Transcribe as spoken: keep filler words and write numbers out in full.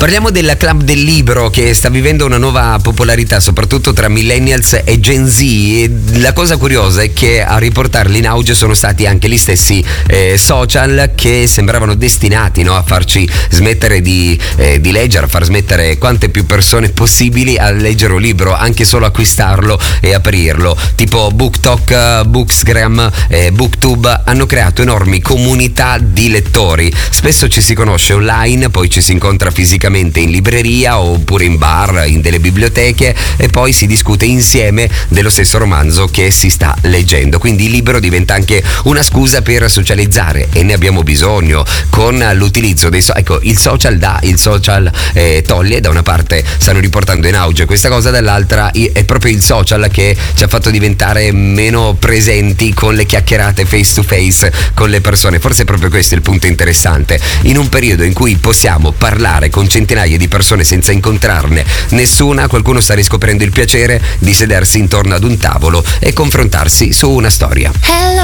Parliamo del club del libro che sta vivendo una nuova popolarità soprattutto tra millennials e Gen Z, e la cosa curiosa è che a riportarli in auge sono stati anche gli stessi eh, social che sembravano destinati, no, a farci smettere di, eh, di leggere, a far smettere quante più persone possibili a leggere un libro, anche solo acquistarlo e aprirlo, tipo BookTok, Bookstagram, eh, Booktube hanno creato enormi comunità di lettori. Spesso ci si conosce online, poi ci si incontra fisicamente in libreria oppure in bar, in delle biblioteche, e poi si discute insieme dello stesso romanzo che si sta leggendo. Quindi il libro diventa anche una scusa per socializzare, e ne abbiamo bisogno con l'utilizzo dei so- ecco, il social dà, il social eh, toglie. Da una parte stanno riportando in auge questa cosa, dall'altra è proprio il social che ci ha fatto diventare meno presenti con le chiacchierate face to face con le persone. Forse è proprio questo il punto interessante, in un periodo in cui possiamo parlare con centinaia di persone senza incontrarne nessuna, qualcuno sta riscoprendo il piacere di sedersi intorno ad un tavolo e confrontarsi su una storia. Hello.